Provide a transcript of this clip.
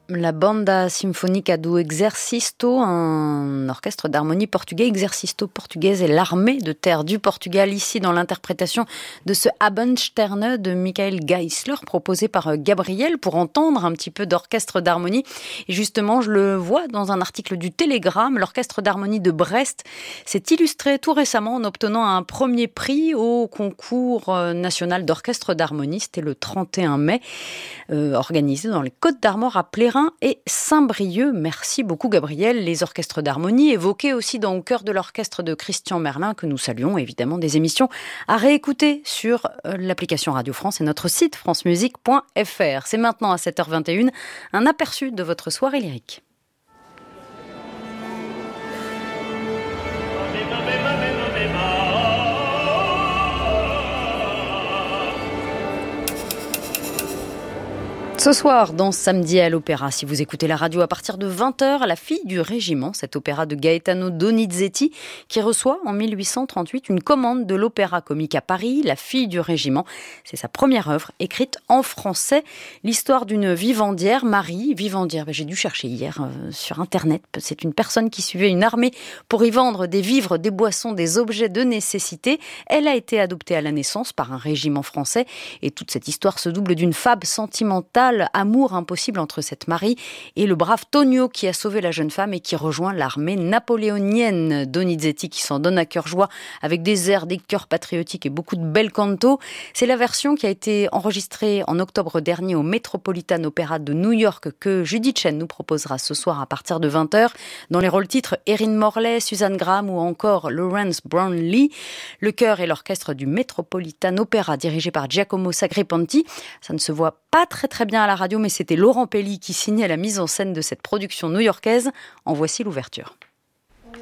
La Banda Sinfónica do Exército, un orchestre d'harmonie portugais. Exército portugaise et l'armée de terre du Portugal, ici dans l'interprétation de ce Abendsterne de Michael Geisler, proposé par Gabriel, pour entendre un petit peu d'orchestre d'harmonie. Et justement, je le vois dans un article du Télégramme, l'orchestre d'harmonie de Brest s'est illustré tout récemment en obtenant un premier prix au concours national d'orchestre d'harmonie. C'était le 31 mai, organisé dans les Côtes-d'Armor à Plérin et Saint-Brieuc. Merci beaucoup Gabriel. Les orchestres d'harmonie évoqués aussi dans Au cœur de l'orchestre de Christian Merlin, que nous saluons, évidemment des émissions à réécouter sur l'application Radio France et notre site francemusique.fr. C'est maintenant à 7h21, un aperçu de votre soirée lyrique. Ce soir, dans Samedi à l'Opéra, si vous écoutez la radio à partir de 20h, La fille du régiment, cet opéra de Gaetano Donizetti, qui reçoit en 1838 une commande de l'Opéra Comique à Paris, La fille du régiment. C'est sa première œuvre, écrite en français. L'histoire d'une vivandière, Marie, vivandière, j'ai dû chercher hier sur Internet. C'est une personne qui suivait une armée pour y vendre des vivres, des boissons, des objets de nécessité. Elle a été adoptée à la naissance par un régiment français. Et toute cette histoire se double d'une fable sentimentale, amour impossible entre cette Marie et le brave Tonio qui a sauvé la jeune femme et qui rejoint l'armée napoléonienne. Donizetti qui s'en donne à cœur joie avec des airs, des chœurs patriotiques et beaucoup de bel canto. C'est la version qui a été enregistrée en octobre dernier au Metropolitan Opera de New York que Judith Chen nous proposera ce soir à partir de 20h. Dans les rôles titres, Erin Morley, Suzanne Graham ou encore Lawrence Brownlee. Le chœur et l'orchestre du Metropolitan Opera dirigé par Giacomo Sacripanti. Ça ne se voit pas très bien à la radio, mais c'était Laurent Pelli qui signait la mise en scène de cette production new-yorkaise. En voici l'ouverture.